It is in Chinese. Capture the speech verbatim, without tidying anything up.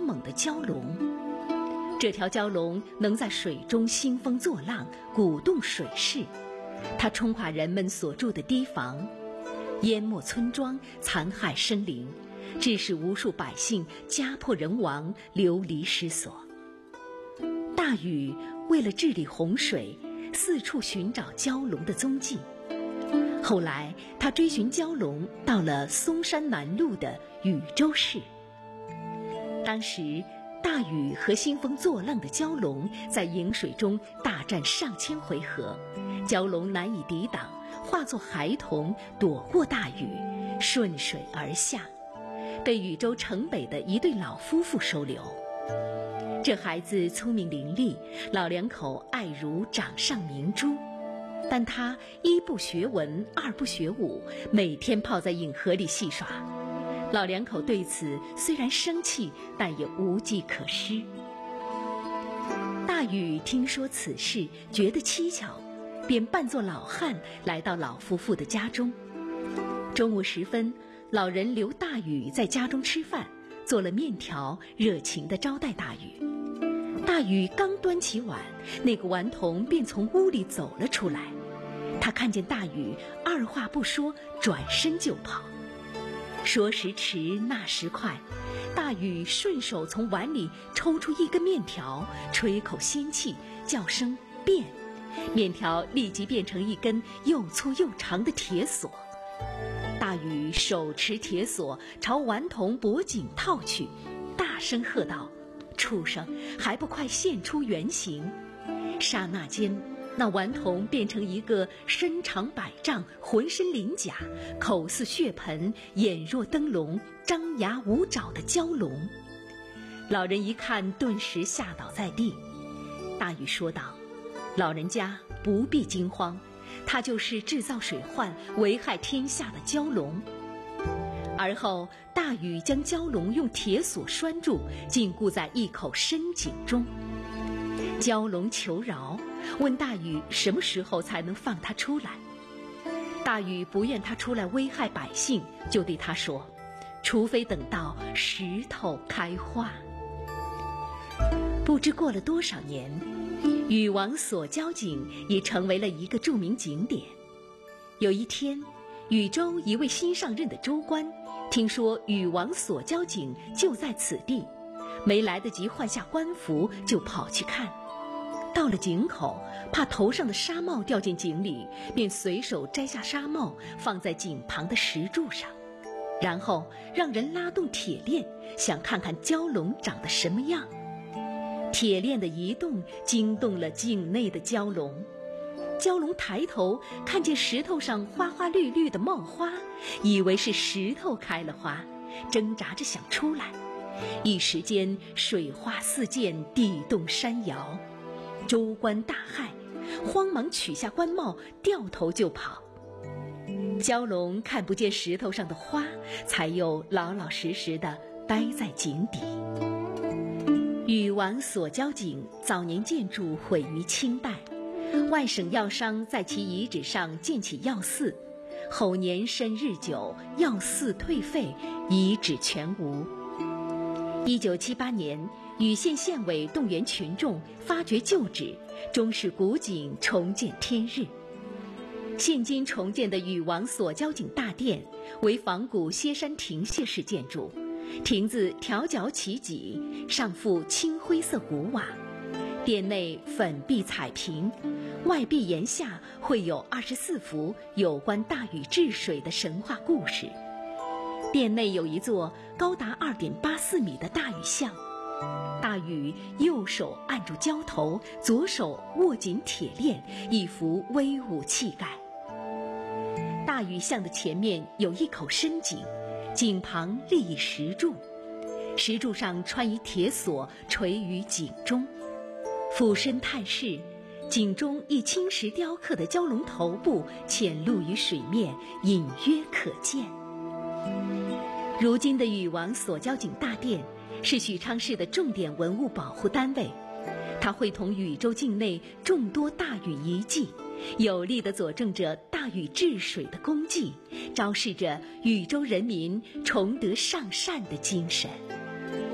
猛的蛟龙。这条蛟龙能在水中兴风作浪，鼓动水势，它冲垮人们所住的堤防，淹没村庄，残害生灵，致使无数百姓家破人亡，流离失所。大禹为了治理洪水，四处寻找蛟龙的踪迹。后来他追寻蛟龙到了嵩山南麓的禹州市。当时大禹和兴风作浪的蛟龙在饮水中大战上千回合，蛟龙难以抵挡，化作孩童躲过大禹，顺水而下，被禹州城北的一对老夫妇收留。这孩子聪明伶俐，老两口爱如掌上明珠，但他一不学文，二不学武，每天泡在饮河里戏耍。老两口对此虽然生气，但也无计可施。大禹听说此事，觉得蹊跷，便扮作老汉来到老夫妇的家中。中午时分，老人留大禹在家中吃饭，做了面条，热情地招待大禹。大禹刚端起碗，那个顽童便从屋里走了出来。他看见大禹，二话不说，转身就跑。说时迟，那时快，大禹顺手从碗里抽出一根面条，吹口仙气，叫声变，面条立即变成一根又粗又长的铁锁。大禹手持铁锁朝顽童脖颈套去，大声喝道：“畜生，还不快现出原形！”刹那间，那顽童变成一个身长百丈，浑身鳞甲，口似血盆，眼若灯笼，张牙舞爪的蛟龙。老人一看，顿时吓倒在地。大禹说道：“老人家不必惊慌，他就是制造水患、危害天下的蛟龙。”而后大禹将蛟龙用铁锁拴住，禁锢在一口深井中。蛟龙求饶，问大禹什么时候才能放他出来。大禹不愿他出来危害百姓，就对他说：“除非等到石头开花。”不知过了多少年，禹王所交井已成为了一个著名景点。有一天，禹州一位新上任的州官听说禹王所交井就在此地，没来得及换下官服，就跑去看。到了井口，怕头上的纱帽掉进井里，便随手摘下纱帽放在井旁的石柱上，然后让人拉动铁链，想看看蛟龙长得什么样。铁链的移动惊动了井内的蛟龙，蛟龙抬头看见石头上花花绿绿的冒花，以为是石头开了花，挣扎着想出来。一时间水花四溅，地动山摇，州官大骇，慌忙取下官帽，掉头就跑。蛟龙看不见石头上的花，才又老老实实地待在井底。禹王所交井早年建筑毁于清代，外省药商在其遗址上建起药寺，后年深日久，药寺退废，遗址全无。一九七八年，禹县县委动员群众发掘旧址，终使古井重见天日。现今重建的禹王所交井大殿为仿古歇山亭榭式建筑，亭子条角起脊，上覆青灰色古瓦，殿内粉壁彩屏，外壁檐下绘有二十四幅有关大禹治水的神话故事。殿内有一座高达 二点八四米的大禹像，大禹右手按住蛟头，左手握紧铁链，一副威武气概。大禹像的前面有一口深井，井旁立一石柱，石柱上穿一铁锁垂于井中。俯身探视，井中一青石雕刻的蛟龙头部潜露于水面，隐约可见。如今的禹王所交井大殿是许昌市的重点文物保护单位，它会同禹州境内众多大禹遗迹，有力地佐证着大禹治水的功绩，昭示着禹州人民崇德尚善的精神。